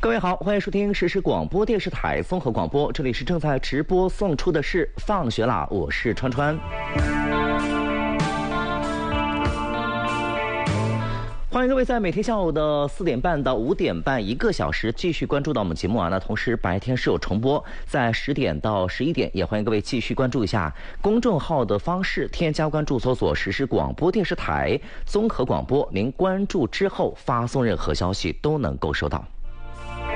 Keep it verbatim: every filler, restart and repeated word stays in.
各位好，欢迎收听实时广播电视台综合广播，这里是正在直播送出的是放学啦，我是川川。欢迎各位在每天下午的四点半到五点半一个小时继续关注到我们节目啊。那同时白天是有重播，在十点到十一点，也欢迎各位继续关注一下公众号的方式，添加关注搜索实时广播电视台综合广播，您关注之后发送任何消息都能够收到。